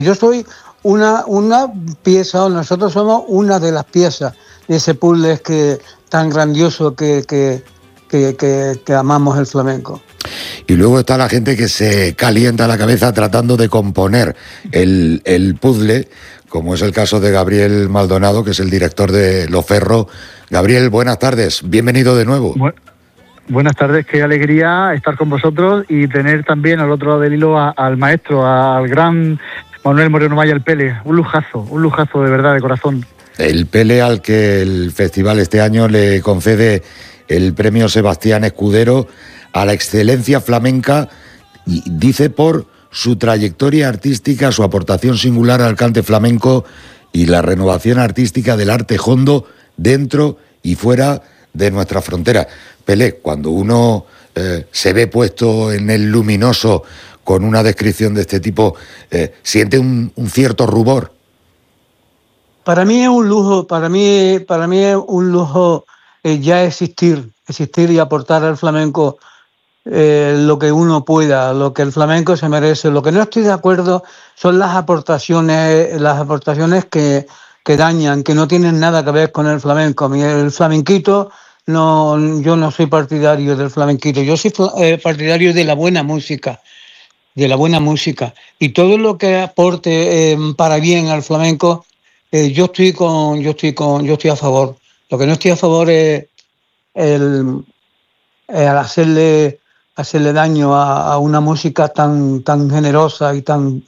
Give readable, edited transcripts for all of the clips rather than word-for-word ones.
Yo soy una pieza, o nosotros somos una de las piezas de ese puzzle tan grandioso que amamos el flamenco. Y luego está la gente que se calienta la cabeza tratando de componer el puzzle, como es el caso de Gabriel Maldonado, que es el director de Loferro. Gabriel, buenas tardes, bienvenido de nuevo. Buenas tardes, qué alegría estar con vosotros y tener también al otro lado del hilo al maestro, al gran Manuel Moreno Maya, el Pele. Un lujazo de verdad, de corazón. El Pele, al que el festival este año le concede el premio Sebastián Escudero a la excelencia flamenca, y dice por su trayectoria artística, su aportación singular al cante flamenco y la renovación artística del arte jondo dentro y fuera de nuestra frontera. Pele, cuando uno se ve puesto en el luminoso con una descripción de este tipo, ¿siente un cierto rubor? Para mí es un lujo, para mí es un lujo ya existir y aportar al flamenco lo que uno pueda, lo que el flamenco se merece. Lo que no estoy de acuerdo son las aportaciones que dañan, que no tienen nada que ver con el flamenco. El flamenquito, yo no soy partidario del flamenquito, yo soy partidario de la buena música, y todo lo que aporte para bien al flamenco, yo estoy a favor. Lo que no estoy a favor es el hacerle daño a una música tan generosa y tan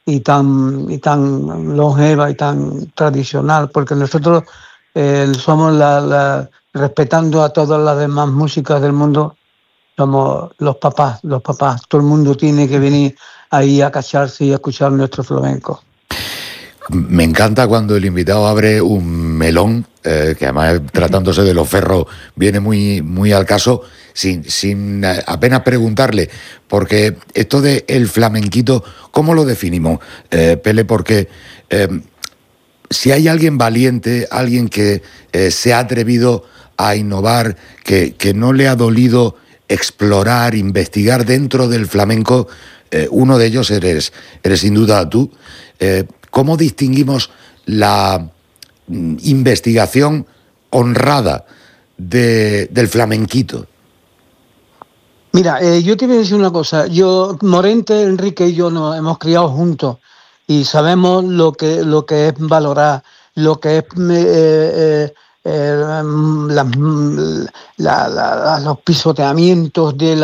longeva y tan tradicional, porque nosotros somos respetando a todas las demás músicas del mundo, somos los papás. Todo el mundo tiene que venir ahí a cacharse y a escuchar nuestro flamenco. Me encanta cuando el invitado abre un melón, que además, tratándose de Loferro, viene muy al caso, sin apenas preguntarle, porque esto de el flamenquito, ¿cómo lo definimos, Pele? Porque si hay alguien valiente, alguien que se ha atrevido a innovar, que no le ha dolido explorar, investigar dentro del flamenco, uno de ellos eres sin duda tú. ¿Cómo distinguimos la investigación honrada del flamenquito? Mira, yo te voy a decir una cosa. Morente, Enrique y yo nos hemos criado juntos y sabemos lo que es valorar, lo que es los pisoteamientos de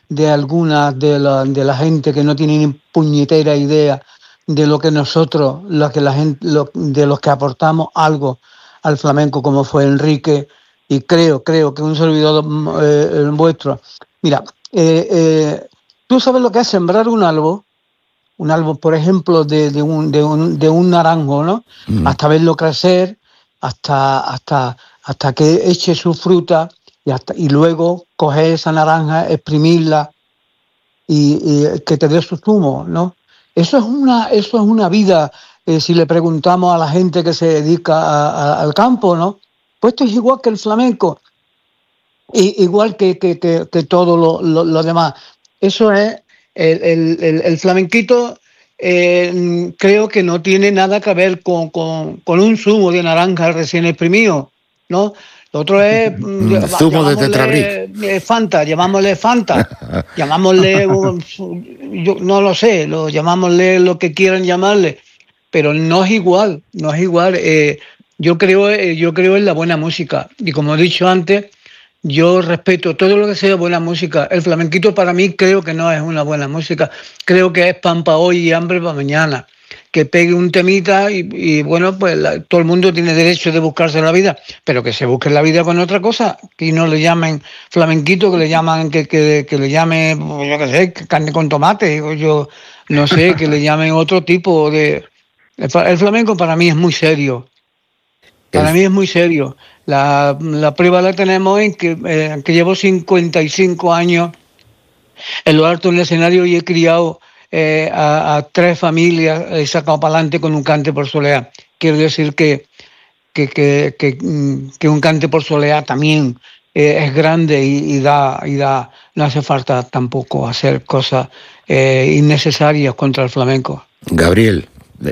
la gente que no tiene ni puñetera idea de lo que nosotros, de los que aportamos algo al flamenco, como fue Enrique, y creo que un servidor vuestro. Mira, tú sabes lo que es sembrar un árbol, por ejemplo, de un naranjo, ¿no? Hasta verlo crecer, hasta que eche su fruta, y luego coger esa naranja, exprimirla y que te dé su zumo, ¿no? Eso es una vida, si le preguntamos a la gente que se dedica al campo, ¿no? Pues esto es igual que el flamenco, igual que todo lo demás. Eso es el flamenquito. Creo que no tiene nada que ver con un zumo de naranja recién exprimido, ¿no? Lo otro es zumo de Tetrabric. Fanta, llamámosle Fanta, llamámosle, yo no lo sé, llamámosle lo que quieran llamarle, pero no es igual. Yo creo en la buena música, y como he dicho antes, yo respeto todo lo que sea buena música. El flamenquito para mí creo que no es una buena música, creo que es pan para hoy y hambre para mañana. Que pegue un temita y bueno, pues todo el mundo tiene derecho de buscarse la vida, pero que se busque la vida con otra cosa, que no le llamen flamenquito, que le llamen, que le llame, yo qué sé, carne con tomate, o yo no sé, que le llamen otro tipo de... El flamenco para mí es muy serio. Para mí es muy serio. La prueba la tenemos en que llevo 55 años en lo alto del escenario y he criado a 3 familias, he sacado para adelante con un cante por soleá. Quiero decir que un cante por soleá también es grande y da. No hace falta tampoco hacer cosas innecesarias contra el flamenco. Gabriel,